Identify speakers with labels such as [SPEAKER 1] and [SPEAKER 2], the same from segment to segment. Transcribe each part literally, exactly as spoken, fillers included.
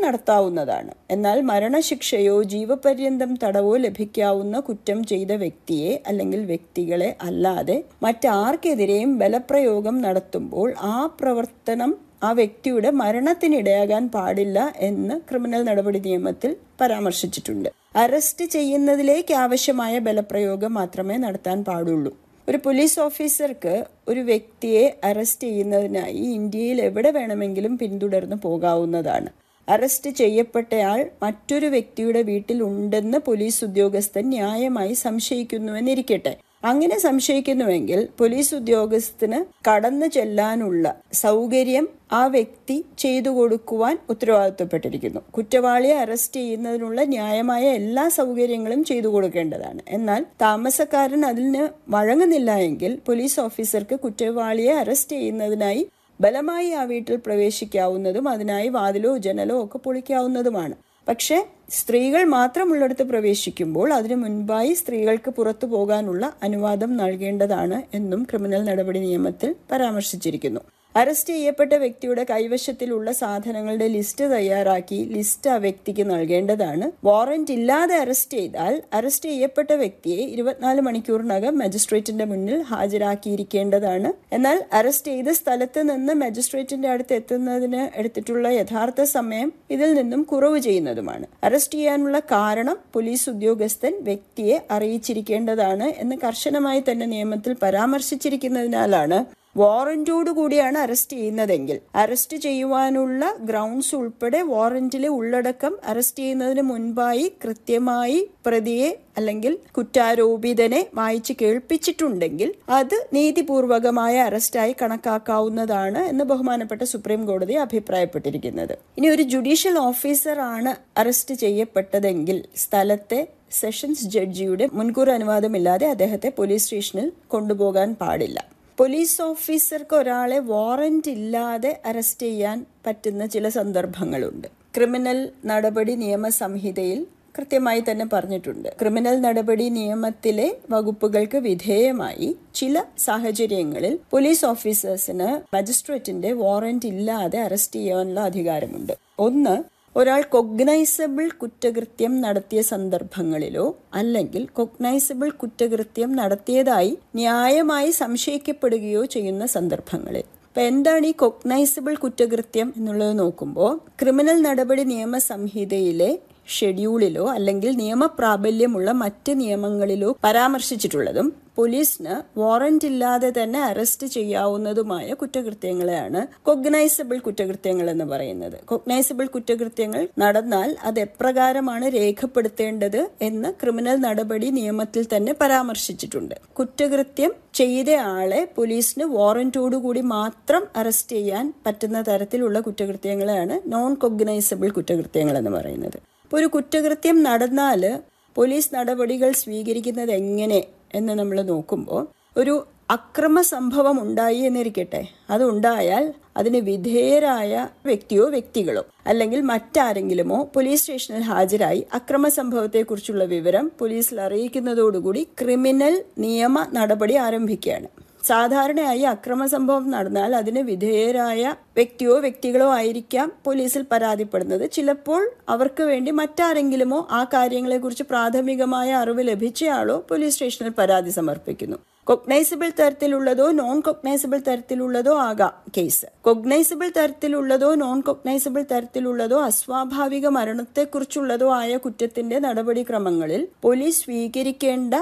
[SPEAKER 1] നടത്താവുന്നതാണ്. എന്നാൽ മരണശിക്ഷയോ ജീവപര്യന്തം തടവോ ലഭിക്കാവുന്ന കുറ്റം ചെയ്ത വ്യക്തിയെ അല്ലെങ്കിൽ വ്യക്തികളെ അല്ലാതെ മറ്റാർക്കെതിരെയും ബലപ്രയോഗം നടത്തുമ്പോൾ ആ പ്രവർത്തനം ആ വ്യക്തിയുടെ മരണത്തിനിടയാകാൻ പാടില്ല എന്ന് ക്രിമിനൽ നടപടി നിയമത്തിൽ പരാമർശിച്ചിട്ടുണ്ട്. അറസ്റ്റ് ചെയ്യുന്നതിലേക്ക് ആവശ്യമായ ബലപ്രയോഗം മാത്രമേ നടത്താൻ പാടുള്ളൂ. ഒരു പോലീസ് ഓഫീസർക്ക് ഒരു വ്യക്തിയെ അറസ്റ്റ് ചെയ്യുന്നതിനായി ഇന്ത്യയിൽ എവിടെ വേണമെങ്കിലും പിന്തുടർന്ന് പോകാവുന്നതാണ്. അറസ്റ്റ് ചെയ്യപ്പെട്ടയാൾ മറ്റൊരു വ്യക്തിയുടെ വീട്ടിൽ ഉണ്ടെന്ന് പോലീസ് ഉദ്യോഗസ്ഥൻ ന്യായമായി സംശയിക്കുന്നുവെന്നിരിക്കട്ടെ. അങ്ങനെ സംശയിക്കുന്നുവെങ്കിൽ പോലീസ് ഉദ്യോഗസ്ഥന് കടന്നു ചെല്ലാനുള്ള സൗകര്യം ആ വ്യക്തി ചെയ്തു കൊടുക്കുവാൻ ഉത്തരവാദിത്വപ്പെട്ടിരിക്കുന്നു. കുറ്റവാളിയെ അറസ്റ്റ് ചെയ്യുന്നതിനുള്ള ന്യായമായ എല്ലാ സൗകര്യങ്ങളും ചെയ്തു കൊടുക്കേണ്ടതാണ്. എന്നാൽ താമസക്കാരൻ അതിന് വഴങ്ങുന്നില്ല എങ്കിൽ പോലീസ് ഓഫീസർക്ക് കുറ്റവാളിയെ അറസ്റ്റ് ചെയ്യുന്നതിനായി ബലമായി ആ വീട്ടിൽ പ്രവേശിക്കാവുന്നതും അതിനായി വാതിലോ ജനലോ ഒക്കെ പൊളിക്കാവുന്നതുമാണ്. പക്ഷേ സ്ത്രീകൾ മാത്രമുള്ളിടത്ത് പ്രവേശിക്കുമ്പോൾ അതിനു മുൻപായി സ്ത്രീകൾക്ക് പുറത്തു പോകാനുള്ള അനുവാദം നൽകേണ്ടതാണ് എന്നും ക്രിമിനൽ നടപടി നിയമത്തിൽ പരാമർശിച്ചിരിക്കുന്നു. അറസ്റ്റ് ചെയ്യപ്പെട്ട വ്യക്തിയുടെ കൈവശത്തിലുള്ള സാധനങ്ങളുടെ ലിസ്റ്റ് തയ്യാറാക്കി ലിസ്റ്റ് ആ വ്യക്തിക്ക് നൽകേണ്ടതാണ്. വാറന്റ് ഇല്ലാതെ അറസ്റ്റ് ചെയ്താൽ അറസ്റ്റ് ചെയ്യപ്പെട്ട വ്യക്തിയെ ഇരുപത്തിനാല് മണിക്കൂറിനകം മജിസ്ട്രേറ്റിന്റെ മുന്നിൽ ഹാജരാക്കിയിരിക്കേണ്ടതാണ്. എന്നാൽ അറസ്റ്റ് ചെയ്ത സ്ഥലത്ത് നിന്ന് മജിസ്ട്രേറ്റിന്റെ അടുത്ത് എത്തുന്നതിന് എടുത്തിട്ടുള്ള യഥാർത്ഥ സമയം ഇതിൽ നിന്നും കുറവ് ചെയ്യുന്നതുമാണ്. അറസ്റ്റ് ചെയ്യാനുള്ള കാരണം പോലീസ് ഉദ്യോഗസ്ഥൻ വ്യക്തിയെ അറിയിച്ചിരിക്കേണ്ടതാണ് എന്ന് കർശനമായി തന്നെ നിയമത്തിൽ പരാമർശിച്ചിരിക്കുന്നതിനാലാണ് വാറന്റോട് കൂടിയാണ് അറസ്റ്റ് ചെയ്യുന്നതെങ്കിൽ അറസ്റ്റ് ചെയ്യുവാനുള്ള ഗ്രൗണ്ട്സ് ഉൾപ്പെടെ വാറന്റിലെ ഉള്ളടക്കം അറസ്റ്റ് ചെയ്യുന്നതിന് മുൻപായി കൃത്യമായി പ്രതിയെ അല്ലെങ്കിൽ കുറ്റാരോപിതനെ വായിച്ച് കേൾപ്പിച്ചിട്ടുണ്ടെങ്കിൽ അത് നീതിപൂർവകമായ അറസ്റ്റായി കണക്കാക്കാവുന്നതാണ് എന്ന് ബഹുമാനപ്പെട്ട സുപ്രീം കോടതി അഭിപ്രായപ്പെട്ടിരിക്കുന്നത്. ഇനി ഒരു ജുഡീഷ്യൽ ഓഫീസർ ആണ് അറസ്റ്റ് ചെയ്യപ്പെട്ടതെങ്കിൽ സ്ഥലത്തെ സെഷൻസ് ജഡ്ജിയുടെ മുൻകൂർ അനുവാദമില്ലാതെ അദ്ദേഹത്തെ പോലീസ് സ്റ്റേഷനിൽ കൊണ്ടുപോകാൻ പാടില്ല. പോലീസ് ഓഫീസർക്ക് ഒരാളെ വാറന്റ് ഇല്ലാതെ അറസ്റ്റ് ചെയ്യാൻ പറ്റുന്ന ചില സന്ദർഭങ്ങളുണ്ട്. ക്രിമിനൽ നടപടി നിയമ സംഹിതയിൽ കൃത്യമായി തന്നെ പറഞ്ഞിട്ടുണ്ട്. ക്രിമിനൽ നടപടി നിയമത്തിലെ വകുപ്പുകൾക്ക് വിധേയമായി ചില സാഹചര്യങ്ങളിൽ പോലീസ് ഓഫീസേഴ്സിന് മജിസ്ട്രേറ്റിന്റെ വാറന്റ് ഇല്ലാതെ അറസ്റ്റ് ചെയ്യാനുള്ള അധികാരമുണ്ട്. ഒന്ന്, ഒരാൾ കൊഗ്നൈസബിൾ കുറ്റകൃത്യം നടത്തിയ സന്ദർഭങ്ങളിലോ അല്ലെങ്കിൽ കൊഗ്നൈസബിൾ കുറ്റകൃത്യം നടത്തിയതായി ന്യായമായി സംശയിക്കപ്പെടുകയോ ചെയ്യുന്ന സന്ദർഭങ്ങളിൽ. അപ്പൊ എന്താണ് ഈ കൊഗ്നൈസബിൾ കുറ്റകൃത്യം എന്നുള്ളത് നോക്കുമ്പോൾ ക്രിമിനൽ നടപടി നിയമ സംഹിതയിലെ ഷെഡ്യൂളിലോ അല്ലെങ്കിൽ നിയമപ്രാബല്യമുള്ള മറ്റ് നിയമങ്ങളിലോ പരാമർശിച്ചിട്ടുള്ളതും പോലീസിന് വാറന്റ് ഇല്ലാതെ തന്നെ അറസ്റ്റ് ചെയ്യാവുന്നതുമായ കുറ്റകൃത്യങ്ങളെയാണ് കൊഗ്നൈസബിൾ കുറ്റകൃത്യങ്ങൾ എന്ന് പറയുന്നത്. കൊഗ്നൈസബിൾ കുറ്റകൃത്യങ്ങൾ നടന്നാൽ അത് എപ്രകാരമാണ് രേഖപ്പെടുത്തേണ്ടത് എന്ന് ക്രിമിനൽ നടപടി നിയമത്തിൽ തന്നെ പരാമർശിച്ചിട്ടുണ്ട്. കുറ്റകൃത്യം ചെയ്ത ആളെ പോലീസിന് വാറന്റോടുകൂടി മാത്രം അറസ്റ്റ് ചെയ്യാൻ പറ്റുന്ന തരത്തിലുള്ള കുറ്റകൃത്യങ്ങളെയാണ് നോൺ കൊഗ്നൈസബിൾ കുറ്റകൃത്യങ്ങൾ എന്ന് പറയുന്നത്. ഇപ്പോൾ ഒരു കുറ്റകൃത്യം നടന്നാൽ പോലീസ് നടപടികൾ സ്വീകരിക്കുന്നത് എങ്ങനെ എന്ന് നമ്മൾ നോക്കുമ്പോൾ, ഒരു അക്രമ സംഭവം ഉണ്ടായി എന്നിരിക്കട്ടെ, അതുണ്ടായാൽ അതിന് വിധേയരായ വ്യക്തിയോ വ്യക്തികളോ അല്ലെങ്കിൽ മറ്റാരെങ്കിലുമോ പോലീസ് സ്റ്റേഷനിൽ ഹാജരായി അക്രമ സംഭവത്തെക്കുറിച്ചുള്ള വിവരം പോലീസിൽ അറിയിക്കുന്നതോടുകൂടി ക്രിമിനൽ നിയമ നടപടി ആരംഭിക്കുകയാണ്. സാധാരണയായി അക്രമ സംഭവം നടന്നാൽ അതിന് വിധേയരായ വ്യക്തിയോ വ്യക്തികളോ ആയിരിക്കാം പോലീസിൽ പരാതിപ്പെടുന്നത്. ചിലപ്പോൾ അവർക്ക് വേണ്ടി മറ്റാരെങ്കിലുമോ ആ കാര്യങ്ങളെക്കുറിച്ച് പ്രാഥമികമായ അറിവ് ലഭിച്ചയാളോ പോലീസ് സ്റ്റേഷനിൽ പരാതി സമർപ്പിക്കുന്നു. കൊഗ്നൈസബിൾ തരത്തിലുള്ളതോ നോൺ കൊഗ്നൈസബിൾ തരത്തിലുള്ളതോ ആകാം കേസ്. കൊഗ്നൈസബിൾ തരത്തിലുള്ളതോ നോൺ കൊഗ്നൈസബിൾ തരത്തിലുള്ളതോ അസ്വാഭാവിക മരണത്തെക്കുറിച്ചുള്ളതോ ആയ കുറ്റത്തിന്റെ നടപടിക്രമങ്ങളിൽ പോലീസ് സ്വീകരിക്കേണ്ട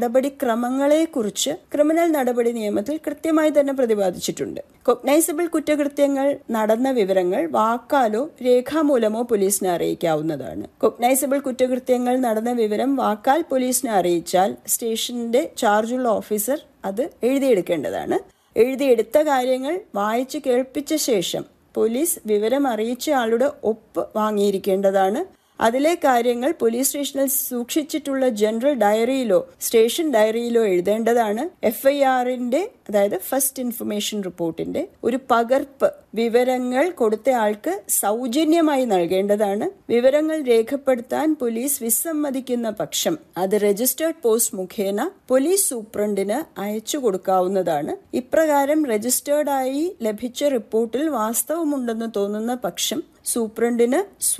[SPEAKER 1] നടപടിക്രമങ്ങളെക്കുറിച്ച് ക്രിമിനൽ നടപടി നിയമത്തിൽ കൃത്യമായി തന്നെ പ്രതിപാദിച്ചിട്ടുണ്ട്. കൊഗ്നൈസബിൾ കുറ്റകൃത്യങ്ങൾ നടന്ന വിവരങ്ങൾ വാക്കാലോ രേഖാമൂലമോ പോലീസിനെ അറിയിക്കാവുന്നതാണ്. കൊഗ്നൈസബിൾ കുറ്റകൃത്യങ്ങൾ നടന്ന വിവരം വാക്കാൽ പോലീസിനെ അറിയിച്ചാൽ സ്റ്റേഷന്റെ ചാർജുള്ള ഓഫീസർ അത് എഴുതിയെടുക്കേണ്ടതാണ്. എഴുതിയെടുത്ത കാര്യങ്ങൾ വായിച്ചു കേൾപ്പിച്ച ശേഷം പോലീസ് വിവരം അറിയിച്ച ആളുടെ ഒപ്പ് വാങ്ങിയിരിക്കേണ്ടതാണ്. അതിലെ കാര്യങ്ങൾ പോലീസ് സ്റ്റേഷനിൽ സൂക്ഷിച്ചിട്ടുള്ള ജനറൽ ഡയറിയിലോ സ്റ്റേഷൻ ഡയറിയിലോ എഴുതേണ്ടതാണ്. എഫ് ഐ ആറിന്റെ അതായത് ഫസ്റ്റ് ഇൻഫർമേഷൻ റിപ്പോർട്ടിന്റെ ഒരു പകർപ്പ് വിവരങ്ങൾ കൊടുത്ത ആൾക്ക് സൗജന്യമായി നൽകേണ്ടതാണ്. വിവരങ്ങൾ രേഖപ്പെടുത്താൻ പോലീസ് വിസമ്മതിക്കുന്ന പക്ഷം അത് രജിസ്റ്റേർഡ് പോസ്റ്റ് മുഖേന പോലീസ് സൂപ്രണ്ടിന് അയച്ചു കൊടുക്കാവുന്നതാണ്. ഇപ്രകാരം രജിസ്റ്റേർഡായി ലഭിച്ച റിപ്പോർട്ടിൽ വാസ്തവമുണ്ടെന്ന് തോന്നുന്ന പക്ഷം സൂപ്രണ്ടിന്